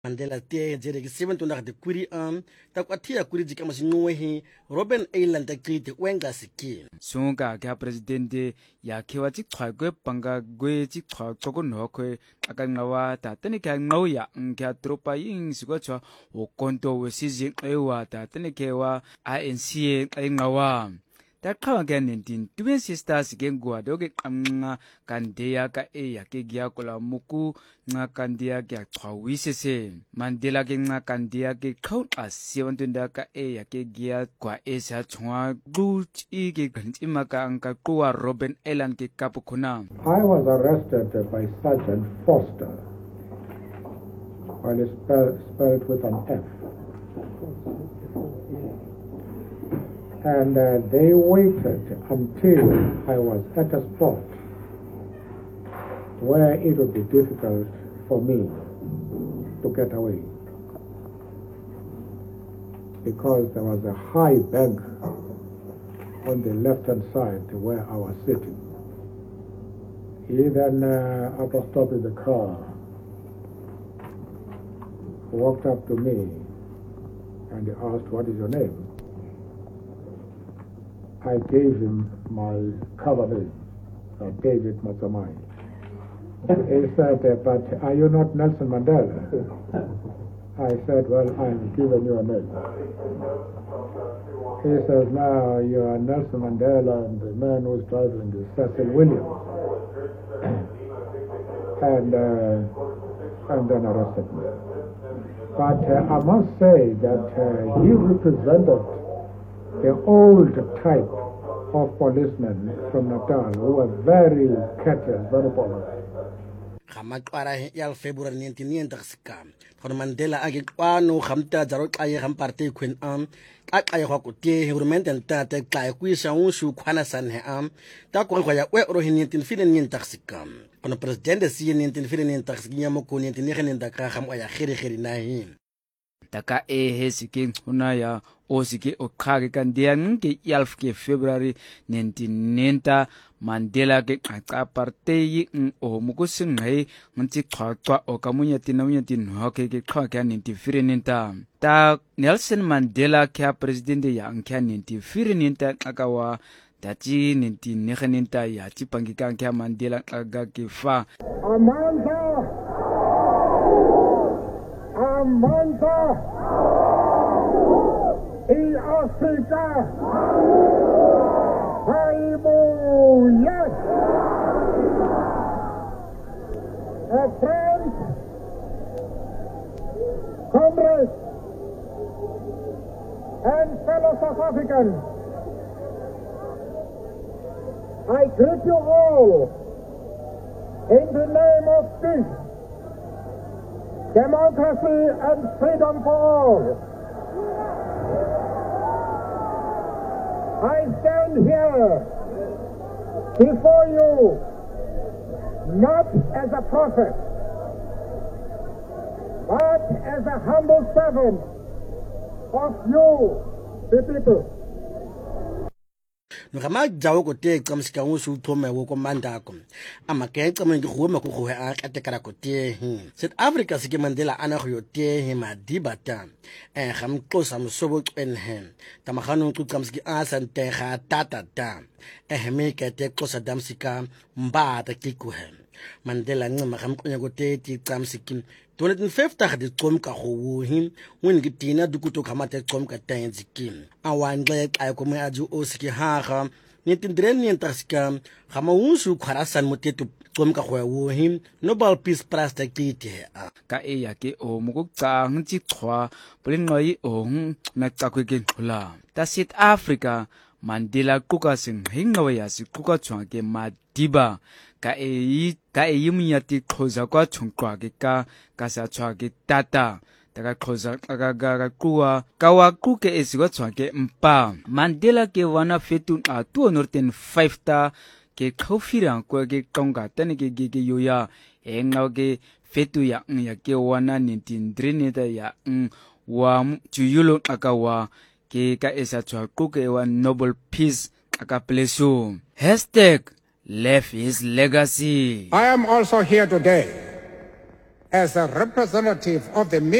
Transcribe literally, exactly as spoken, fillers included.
Mandela te jere ke seven tona de kuri am ta kwathia kuri jika masinwe Robben Island ta qite wenga sikin sunga ka presidente ya khiwa chi khagwe panga gwe chi khag choko nokhwe akangawa ta tani ka ngawya ngya tropa yin sigo chwa o konto we siji ewa ta tani kewa I N C e ngawa ta khawa ga nineteen twin sisters ge ngwa doge amnga kandeya ka e ya ke gya kola muku nga kandeya ke chhawisese Mandela ke nga kandeya ke khau a seven tunda ka e ya ke gya kwa e sa chwa gu chi ke ganchima ka anka kwa Robben Island ke kapukhuna. I was arrested by Sergeant Foster, while it's spelled, spelled with an F. And uh, they waited until I was at a spot where it would be difficult for me to get away, because there was a high bank on the left-hand side where I was sitting. He then, uh, after stopping the car, walked up to me and he asked, "What is your name?" I gave him my cover name, uh, David Matsamai. He said, "But are you not Nelson Mandela?" I said, "Well, I'm giving you a name." He says, "Now you are Nelson Mandela, and the man who's driving is Cecil Williams." and uh, and then arrested me. But uh, I must say that uh, he represented the old type of policemen from Natal who were very courteous, very polite. Khamatwara ya February nineteen ninety-six khona Mandela ake kwano khamta jaro xaye kham party queen am ka xaye khwa kutie government enta ta xaye kuisa unshu khwana san he am ta ko khwa ya we ro nineteen ninety-six khona president si nineteen ninety-six nyamo ko nineteen ninety-six kham ya khiri khiri nahi taka e hesiking huna ya osike okhage kandia nke twelve ke February nineteen ninety Mandela ke qaqa partei ng o mukusinghe ngti qaqwa o kamunya tinamunya tinhoke ke qhaka nineteen ninety ta Nelson Mandela ke president ya nkya nineteen ninety akawa dati nineteen ninety ya tipangika ke Mandela qaga ke fa Amandla Amandla in Africa. Hallelujah. A friend, comrades, and fellow South Africans, I greet you all in the name of peace, democracy, and freedom for all. I stand here before you not as a prophet, but as a humble servant of you, the people. Ngama jawo ko te kamsika ngusu thome wo ko mandako amake tsameng go me go go a katekara ko te South Africa se ke Mandela ana go yo te he madibata eh gam tlosa msobo en hem tamagano ku kamsiki a sante ga tata ta eh me ke te tlosa damsika mba ta kikuhe Mandela ncema gam kunya ko te ti kamsiki twenty fifty ga di tsomka go wo him when ke tina dukuto khamate tsomka tanzikin awangle xa ko me aju osiki haga nineteen ninety-six ga mawusu kharasan moteto tsomka go wo him Nobel Peace Prize ta kite ka e ya ke o mukutsa ngti khwa pulinoi o na tsakwe ke khula ta South Africa Mandela kuka sing hingawe ya sikuka chwa ke madiba ka e ka e yimyati khoza kwa chungkwa ke ka ka sa chwa ke tata taka khoza ka ga kuwa ka wa ku ke esiwa chwa ke mpa Mandela ke wana fetu a two hundred five ta ke khofira ko ke tonga tane ke ge ke yoya e ngaw ke fetu ya ya ke wana nineteen ninety ya wa tuyulo akawa ke ka esa chwa ku ke wa Nobel Peace aka pleso hashtag left his legacy. I am also here today as a representative of the